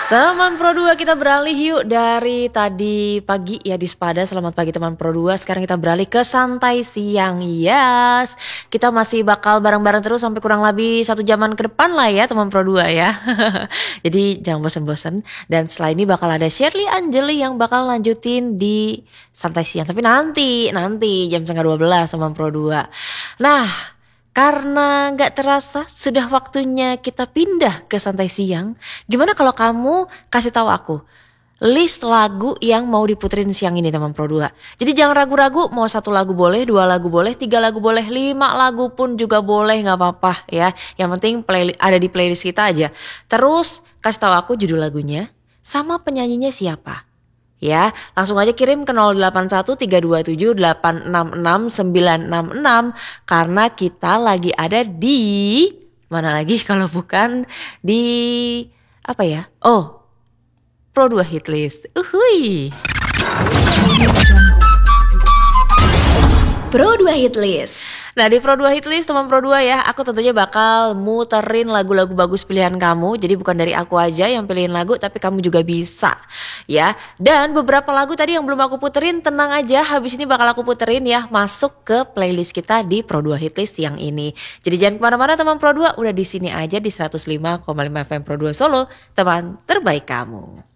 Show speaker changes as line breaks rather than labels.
Teman Pro 2, kita beralih yuk dari tadi pagi ya di Spada. Selamat pagi teman Pro 2. Sekarang kita beralih ke santai siang. Yes, kita masih bakal bareng-bareng terus sampai kurang lebih 1 jaman ke depan lah ya teman Pro 2 ya. Jadi jangan bosan-bosan. Dan setelah ini bakal ada Shirley Anjeli yang bakal lanjutin di santai siang. Tapi nanti jam setengah 12 teman Pro 2. Nah, karena gak terasa sudah waktunya kita pindah ke santai siang. Gimana kalau kamu kasih tahu aku list lagu yang mau diputerin siang ini teman Pro 2. Jadi jangan ragu-ragu, mau 1 lagu boleh, 2 lagu boleh, 3 lagu boleh, 5 lagu pun juga boleh, gak apa-apa ya. Yang penting ada di playlist kita aja. Terus kasih tahu aku judul lagunya sama penyanyinya siapa. Ya, langsung aja kirim ke 081327866966 karena kita lagi ada di mana lagi kalau bukan di apa ya? Oh, Pro 2 Hitlist. Uhuy.
Pro 2 Hitlist.
Nah di Pro 2 Hitlist teman Pro 2 ya, aku tentunya bakal muterin lagu-lagu bagus pilihan kamu. Jadi bukan dari aku aja yang pilihin lagu, tapi kamu juga bisa ya. Dan beberapa lagu tadi yang belum aku puterin, tenang aja, habis ini bakal aku puterin ya, masuk ke playlist kita di Pro 2 Hitlist yang ini. Jadi jangan kemana-mana teman Pro 2, udah di sini aja di 105,5 FM Pro 2 Solo, teman terbaik kamu.